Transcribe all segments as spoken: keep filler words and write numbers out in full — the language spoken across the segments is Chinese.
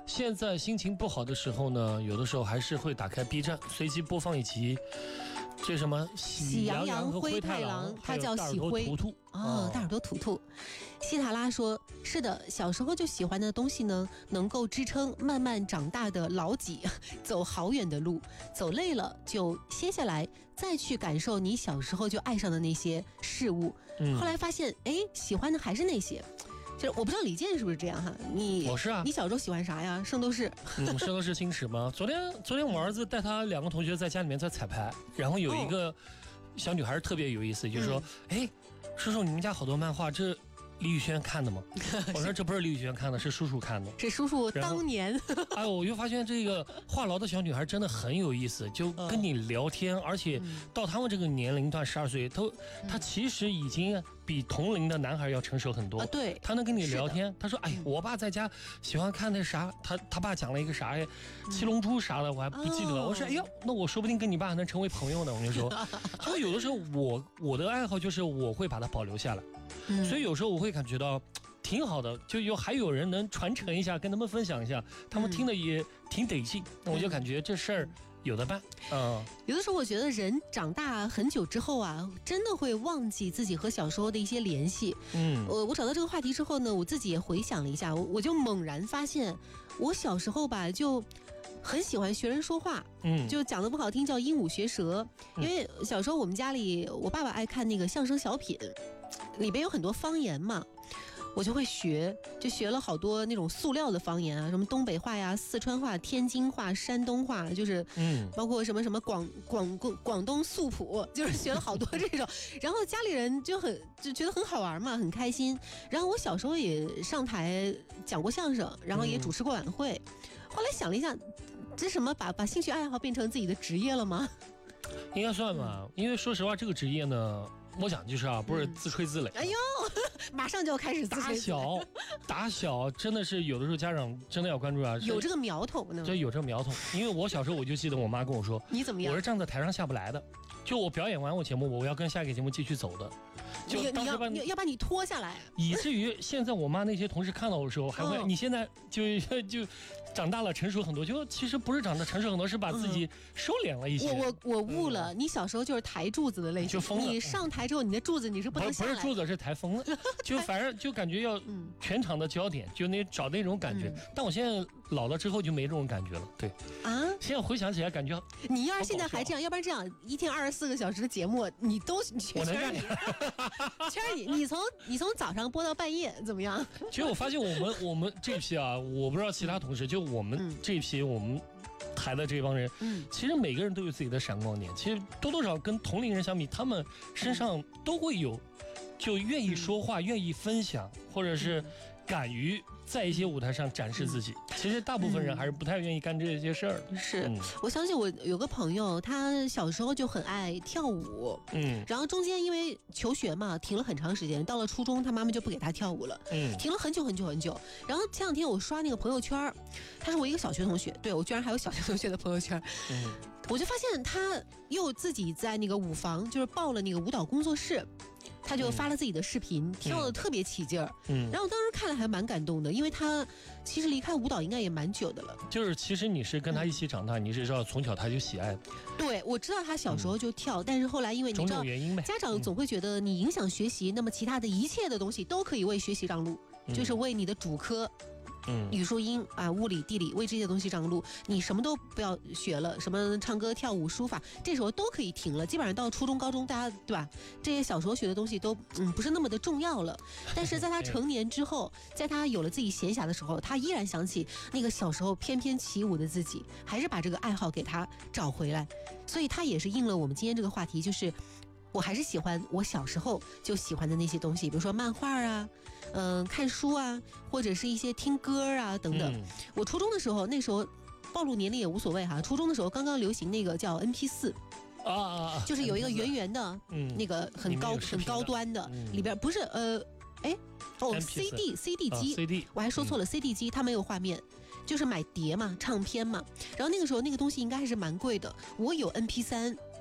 现在心情不好的时候呢，有的时候还是会打开 B 站，随机播放一集。这什么喜羊羊灰太狼，它叫喜灰图图哦，大耳朵图图。西塔拉说：“是的，小时候就喜欢的东西呢，能够支撑慢慢长大的老己走好远的路。走累了就歇下来，再去感受你小时候就爱上的那些事物。嗯、后来发现，哎，喜欢的还是那些。”就是我不知道李健是不是这样哈？你我是啊， 你小时候喜欢啥呀？圣斗士。 嗯，圣斗士星矢吗？昨天昨天我儿子带他两个同学在家里面在彩排，然后有一个小女孩特别有意思，就是说，哎、嗯，叔叔，你们家好多漫画，这李宇轩看的吗？我说这不是李宇轩看的，是叔叔看的。 是叔叔当年。 哎呦，我就发现这个话痨的小女孩真的很有意思，就跟你聊天，而且到他们这个年龄段，十二岁，都她其实已经比同龄的男孩要成熟很多。 啊，对， 她能跟你聊天。她说：“哎，我爸在家喜欢看那啥，他他爸讲了一个啥呀，七龙珠啥的，我还不记得了。”我说：“哎呦，那我说不定跟你爸还能成为朋友呢。”我跟你说，就有的时候我我的爱好就是我会把它保留下来。所以有时候我会感觉到挺好的，就有还有人能传承一下，跟他们分享一下，他们听的也挺得劲，那、嗯、我就感觉这事儿有的办。嗯， 有的时候我觉得人长大很久之后啊，真的会忘记自己和小时候的一些联系。嗯，我我找到这个话题之后呢，我自己也回想了一下，我我就猛然发现，我小时候吧就很喜欢学人说话，嗯，就讲得不好听叫鹦鹉学舌，因为小时候我们家里我爸爸爱看那个相声小品。里边有很多方言嘛，我就会学，就学了好多那种塑料的方言啊，什么东北话呀、四川话、天津话、山东话，就是嗯，包括什么什么广广广东素普，就是学了好多这种。然后家里人就很就觉得很好玩嘛，很开心。然后我小时候也上台讲过相声，然后也主持过晚会。嗯、后来想了一下，这什么把把兴趣爱好变成自己的职业了吗？ 应该算吧，因为说实话，这个职业呢。我想就是啊，不是自吹自擂。 哎呦，马上就要开始自吹自擂。 打小，打小真的是有的时候家长真的要关注啊， 有这个苗头呢。 就有这个苗头，因为我小时候我就记得我妈跟我说， 你怎么样？ 我是站在台上下不来的，就我表演完我节目，我要跟下一个节目继续走的。 就你要你要把你拖下来， 以至于现在我妈那些同事看到我的时候，还会、哦、你现在就就长大了，成熟很多，就其实不是长得成熟很多，是把自己收敛了一些。 嗯、我我我悟了、嗯，你小时候就是抬柱子的类型， 就疯了。 你上台之后，你的柱子你是不能下来。 不是柱子，是抬疯了，就反正就感觉要全场的焦点，就那找那种感觉、嗯。但我现在老了之后就没这种感觉了，对啊。现在回想起来感觉， 你要是现在还这样，要不然这样一天二十四个小时的节目，你都全是你，全是你。你从你从早上播到半夜怎么样？ 其实我发现我们我们这批啊，我不知道其他同事，就我们这批我们台的这帮人，嗯，其实每个人都有自己的闪光点。其实多多少跟同龄人相比，他们身上都会有，就愿意说话、愿意分享，或者是敢于在一些舞台上展示自己。其实大部分人还是不太愿意干这些事儿。 是、嗯，我相信我有个朋友，他小时候就很爱跳舞，嗯，然后中间因为求学嘛，停了很长时间，到了初中，他妈妈就不给他跳舞了，嗯，停了很久很久很久。然后前两天我刷那个朋友圈，他是我一个小学同学，对我居然还有小学同学的朋友圈，嗯，我就发现他又自己在那个舞房，就是报了那个舞蹈工作室。他就发了自己的视频，嗯、跳得特别起劲儿，嗯，然后当时看了还蛮感动的，因为他其实离开舞蹈应该也蛮久的了。 就是其实你是跟他一起长大，嗯、你是知道从小他就喜爱。 对，我知道他小时候就跳，嗯、但是后来因为你知道，家长总会觉得你影响学习，嗯、那么其他的一切的东西都可以为学习让路，嗯、就是为你的主科。嗯，语数英啊，物理、地理，为这些东西让路，你什么都不要学了，什么唱歌、跳舞、书法，这时候都可以停了。基本上到初中、高中，大家对吧？这些小时候学的东西都嗯不是那么的重要了。但是在他成年之后，在他有了自己闲暇的时候，他依然想起那个小时候翩翩起舞的自己，还是把这个爱好给他找回来。所以他也是应了我们今天这个话题，就是。我还是喜欢我小时候就喜欢的那些东西，比如说漫画啊，嗯、呃，看书啊，或者是一些听歌啊等等。嗯、我初中的时候，那时候暴露年龄也无所谓哈。初中的时候刚刚流行那个叫 M P 四。啊啊啊！就是有一个圆圆的，嗯，那个很高很高端的，嗯、里边不是呃，哎，哦 ，C D C D 机、啊、 ，C D， 我还说错了、嗯、，C D 机它没有画面，就是买碟嘛，唱片嘛。然后那个时候那个东西应该还是蛮贵的，我有 M P 三。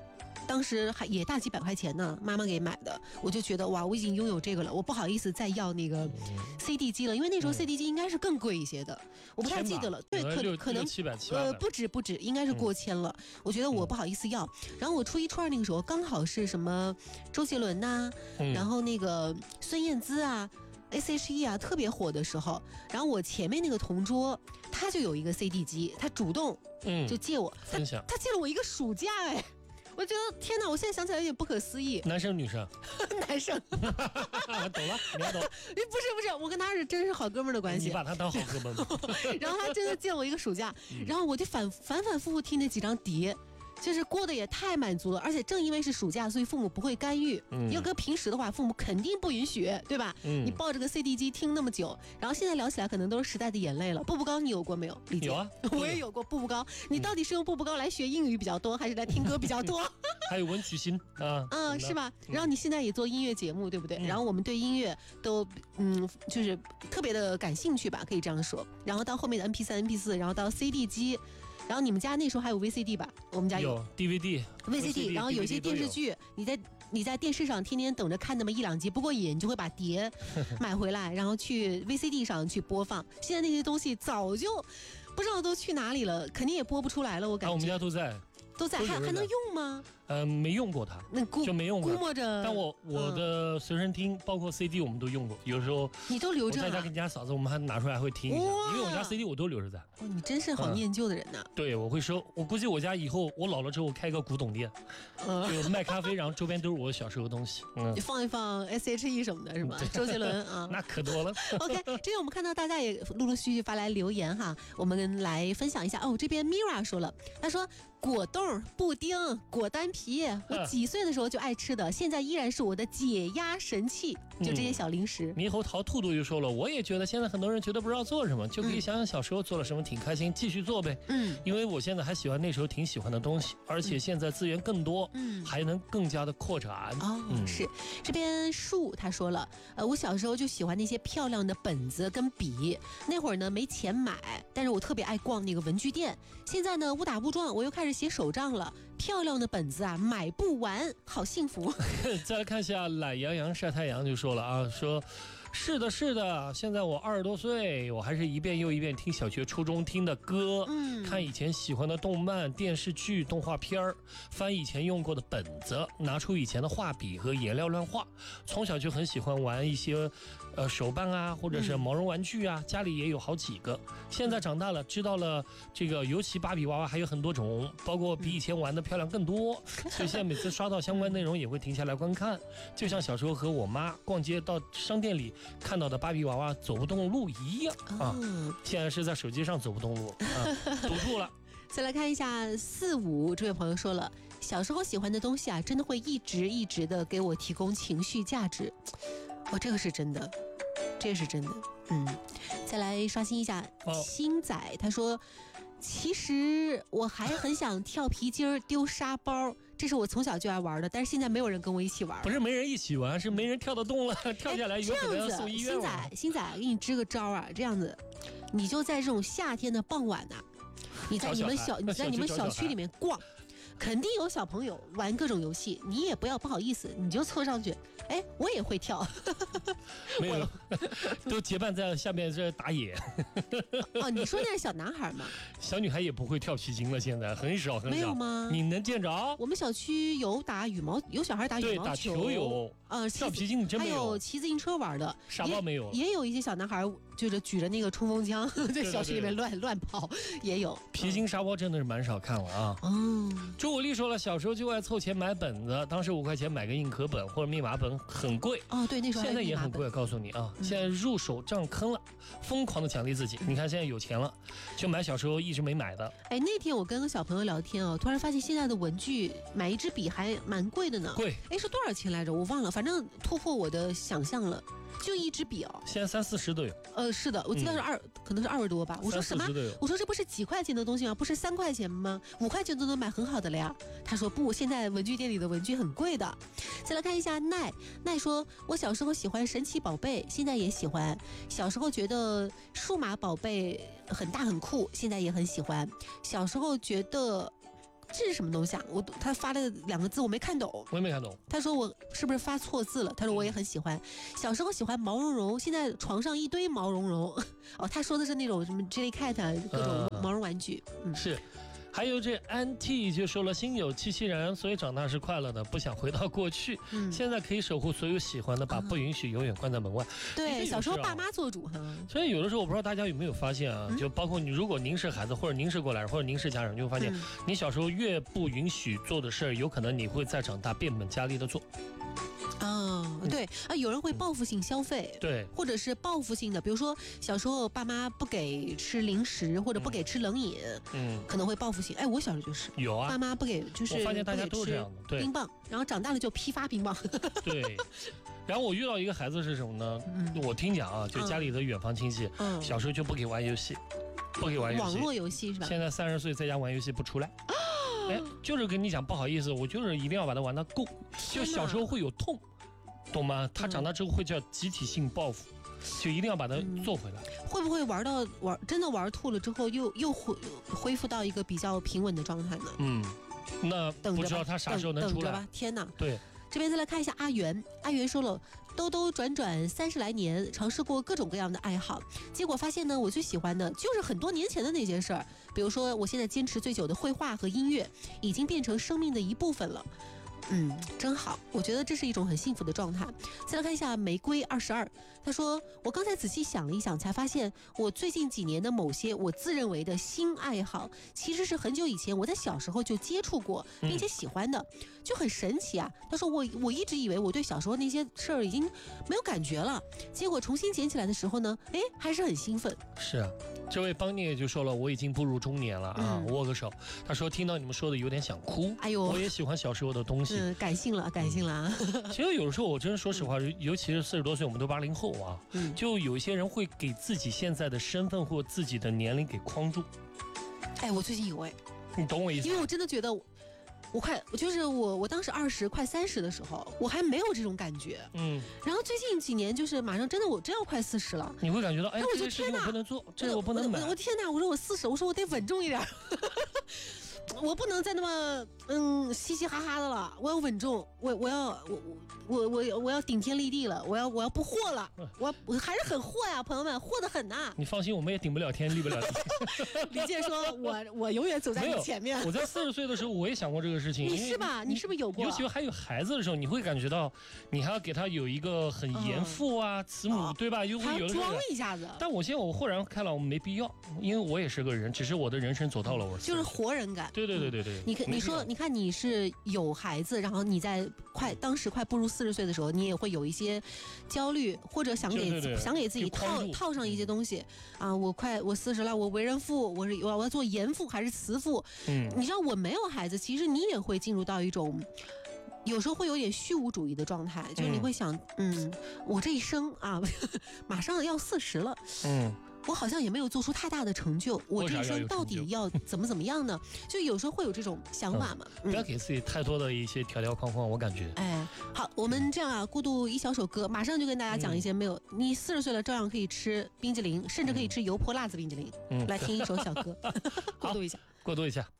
当时还也大几百块钱呢，妈妈给买的，我就觉得哇，我已经拥有这个了，我不好意思再要那个 C D 机了，因为那时候 C D 机应该是更贵一些的，我不太记得了，对，可可能七百七呃不止不止，应该是过千了，嗯、我觉得我不好意思要。然后我初一初二那个时候刚好是什么周杰伦呐、啊，嗯、然后那个孙燕姿啊。S H E 啊，特别火的时候，然后我前面那个同桌，他就有一个 C D 机，他主动嗯就借我， 分享， 他借了我一个暑假哎，我觉得天哪，我现在想起来有点不可思议。 男生女生？ 男生。 懂了，你要懂。 不是不是，我跟他是真是好哥们的关系。 你把他当好哥们吗？ 然后他真的借了我一个暑假，然后我就反反反复复听那几张碟。就是过得也太满足了，而且正因为是暑假，所以父母不会干预。嗯，要搁平时的话，父母肯定不允许，对吧？嗯，你抱着个 C D 机听那么久，然后现在聊起来可能都是时代的眼泪了。步步高你有过没有？李姐有啊， 我也有过步步高。你到底是用步步高来学英语比较多，还是来听歌比较多？ 还有文曲星啊， 嗯，是吧？然后你现在也做音乐节目，对不对？嗯、然后我们对音乐都嗯，就是特别的感兴趣吧，可以这样说。然后到后面的 M P 三、M P 四，然后到 C D 机。然后你们家那时候还有 V C D 吧？我们家有 D V D、V C D， 然后有些电视剧，你在你在电视上天天等着看那么一两集不过瘾，你就会把碟买回来，然后去 V C D 上去播放。现在那些东西早就不知道都去哪里了，肯定也播不出来了。我感觉、 啊、我们家都在， 都在，还还能用吗？ 呃，没用过它， 那就没用过。 估摸着， 但我我的随身听，包括 C D， 我们都用过。有时候你都留着、啊， 我在家跟家嫂子，我们还拿出来会听一下，因为我家 C D 我都留着在。 哦，你真是好念旧的人呐、啊嗯！对，我会收。我估计我家以后我老了之后，我开个古董店，嗯、就卖咖啡，然后周边都是我小时候的东西。嗯， 你放一放 S H E 什么的，是吧？周杰伦啊， 那可多了。 OK， 这边我们看到大家也陆陆续续发来留言哈，我们来分享一下。哦，这边 Mira 说了，他说果冻、布丁、果丹皮，我几岁的时候就爱吃的，现在依然是我的解压神器。就这些小零食。 猕猴桃兔兔又说了，我也觉得现在很多人觉得不知道做什么，就可以想想小时候做了什么挺开心，继续做呗。嗯，因为我现在还喜欢那时候挺喜欢的东西，而且现在资源更多，嗯，还能更加的扩展。 哦，嗯、是这边树他说了，呃，我小时候就喜欢那些漂亮的本子跟笔，那会儿呢没钱买，但是我特别爱逛那个文具店。现在呢误打误撞，我又开始写手账了。漂亮的本子啊，买不完，好幸福。 再来看一下懒洋洋晒太阳就说了啊，说是的，是的，现在我二十多岁，我还是一遍又一遍听小学、初中听的歌，嗯，看以前喜欢的动漫、电视剧、动画片儿，翻以前用过的本子，拿出以前的画笔和颜料乱画。从小就很喜欢玩一些，呃，手办啊，或者是毛绒玩具啊，家里也有好几个。现在长大了，知道了这个，尤其芭比娃娃还有很多种，包括比以前玩的漂亮更多。所以现在每次刷到相关内容，也会停下来观看，就像小时候和我妈逛街到商店里看到的芭比娃娃走不动路一样啊！现在是在手机上走不动路啊，堵住了。 再来看一下四五这位朋友说了，小时候喜欢的东西啊，真的会一直一直的给我提供情绪价值。哦，这个是真的，这是真的。嗯，再来刷新一下星仔，他说，其实我还很想跳皮筋、丢沙包。这是我从小就爱玩的，但是现在没有人跟我一起玩。 不是没人一起玩，是没人跳得动了，跳下来有可能要送医院。 星仔，星仔，给你支个招啊，这样子，你就在这种夏天的傍晚呐、啊，你在你们小你在你们小区里面逛，肯定有小朋友玩各种游戏，你也不要不好意思，你就凑上去，哎，我也会跳。 没有，都结伴在下面这打野。 哦，你说那是小男孩吗？ 小女孩也不会跳皮筋了，现在很少很少。 没有吗？ 你能见着？ 我们小区有打羽毛，有小孩打羽毛球， 对，打球有。呃， 跳皮筋你真没有。 还有骑自行车玩的， 沙包没有。 也有一些小男孩就是举着那个冲锋枪在小区里面乱乱跑，也有。 皮筋沙包真的是蛮少看了啊。哦。朱武力说了，小时候就爱凑钱买本子，当时五块钱买个硬壳本或者密码本很贵。 哦，对，那时候现在也很贵。告诉你啊，现在入手账坑了，疯狂的奖励自己。你看现在有钱了，就买小时候一直没买的。 哎，那天我跟个小朋友聊天哦，突然发现现在的文具买一支笔还蛮贵的呢。 贵。 哎，是多少钱来着？我忘了，反正突破我的想象了。就一支笔哦， 现在三四十都有。 呃，是的，我记得是二，嗯、可能是二十多吧。我说什么？我说这不是几块钱的东西吗？不是三块钱吗？五块钱都能买很好的了呀。他说不，现在文具店里的文具很贵的。再来看一下奈奈说，我小时候喜欢神奇宝贝，现在也喜欢。小时候觉得数码宝贝很大很酷，现在也很喜欢。小时候觉得这是什么东西啊？我他发了两个字我没看懂， 我也没看懂。 他说我是不是发错字了？他说我也很喜欢，小时候喜欢毛茸茸，现在床上一堆毛茸茸。哦，他说的是那种什么 Jellycat 各种毛绒玩具。 嗯，是。还有这安 T 就说了，心有戚戚然，所以长大是快乐的，不想回到过去。嗯，现在可以守护所有喜欢的，把不允许永远关在门外。 对，小时候爸妈做主哈。 所以有的时候我不知道大家有没有发现啊，嗯、就包括你，如果您是孩子，或者您是过来人，或者您是家长，就会发现，嗯、你小时候越不允许做的事儿，有可能你会在长大变本加厉的做。 哦，对啊，有人会报复性消费， 对， 或者是报复性的，比如说小时候爸妈不给吃零食或者不给吃冷饮，嗯，可能会报复性。哎，我小时候就是有啊， 爸妈不给，就是我发现大家都是这样的，对， 冰棒，然后长大了就批发冰棒。 对，然后我遇到一个孩子是什么呢？嗯、我听讲啊，就家里的远房亲戚，嗯，小时候就不给玩游戏，不给玩游戏， 网络游戏是吧？ 现在三十岁在家玩游戏不出来。哎，就是跟你讲不好意思，我就是一定要把它玩到够，就小时候会有痛。懂吗？他长大之后会叫集体性报复，嗯、就一定要把它做回来。 嗯、会不会玩到玩真的玩吐了之后，又又恢恢复到一个比较平稳的状态呢？ 嗯，那不知道他啥时候能出来。 吧，天哪！ 对， 这边再来看一下阿元，阿元说了，兜兜转转三十来年，尝试过各种各样的爱好，结果发现呢，我最喜欢的就是很多年前的那些事儿，比如说我现在坚持最久的绘画和音乐，已经变成生命的一部分了。嗯，真好，我觉得这是一种很幸福的状态。再来看一下玫瑰二十二，他说我刚才仔细想了一想，才发现我最近几年的某些我自认为的新爱好，其实是很久以前我在小时候就接触过并且喜欢的，嗯、就很神奇啊。他说我我一直以为我对小时候那些事儿已经没有感觉了，结果重新捡起来的时候呢，哎，还是很兴奋。 是啊，这位邦尼也就说了，我已经步入中年了啊，嗯、握个手。他说听到你们说的有点想哭，哎呦，我也喜欢小时候的东西。 嗯，感性了，感性了啊！ 其实有的时候，我真说实话，尤其是四十多岁，我们都八零后啊，嗯、就有一些人会给自己现在的身份或自己的年龄给框住。 哎，我最近有哎， 你懂我意思？ 因为我真的觉得我，我快，就是我，我当时二十快三十的时候，我还没有这种感觉。嗯。然后最近几年，就是马上真的我真要快四十了， 你会感觉到，哎， 我就天哪， 我不能做，这个我不能买。 我天哪！我说我四十，我说我得稳重一点。我不能再那么嗯嘻嘻哈哈的了，我要稳重，我我要我我我我要顶天立地了，我要我要不惑了，我我还是很惑呀，朋友们，惑得很呐。 你放心，我们也顶不了天，立不了地。 李健说我我永远走在你前面。 我在四十岁的时候，我也想过这个事情。 你是吧？你是不是有过？ 尤其还有孩子的时候，你会感觉到，你还要给他有一个很严父啊、慈母， 哦、 对吧？又会有的装一下子。 但我现在我豁然开朗，我没必要，因为我也是个人，只是我的人生走到了我。 就是活人感。 对对对对对。 你看，你说，你看你是有孩子，然后你在快当时快步入四十岁的时候，你也会有一些焦虑，或者想给对对对想给自己套套上一些东西啊。我快我四十了，我为人父，我是我要做严父还是慈父？嗯，你知道我没有孩子，其实你也会进入到一种。有时候会有点虚无主义的状态，就是你会想，嗯，嗯我这一生啊，马上要四十了，嗯。我好像也没有做出太大的成就，我这一生到底要怎么怎么样呢？就有时候会有这种想法嘛。 嗯、不要给自己太多的一些条条框框，我感觉。 哎，好，我们这样啊，过渡一小首歌，马上就跟大家讲一些没有，嗯、你四十岁了照样可以吃冰激凌，甚至可以吃油泼辣子冰激凌。嗯，来听一首小歌，过渡一下， 过渡一下。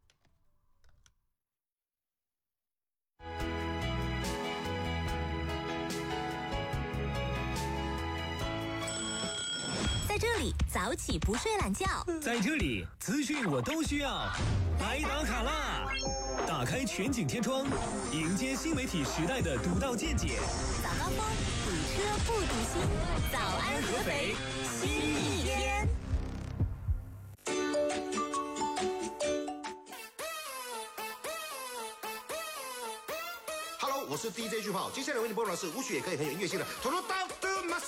在这里早起不睡懒觉， 在这里资讯我都需要，来打卡啦！打开全景天窗，迎接新媒体时代的独到见解。 早高峰，堵车不堵心，早安合肥，新一天。 Hello， 我是 D J 巨炮，接下来为你播放的是舞曲也可以很有音乐性的《Total Down to My